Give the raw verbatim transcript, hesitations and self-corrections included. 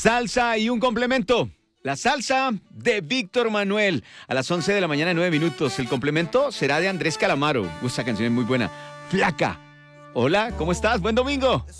Salsa y un complemento. La salsa de Víctor Manuel. A las once de la mañana, nueve minutos. El complemento será de Andrés Calamaro. Esta canción es muy buena. Flaca. Hola, ¿cómo estás? Buen domingo.